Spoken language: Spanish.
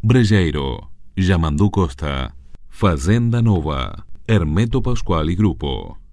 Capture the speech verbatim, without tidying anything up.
Brejeiro, Yamandu Costa, Fazenda Nova, Hermeto Pascoal y Grupo.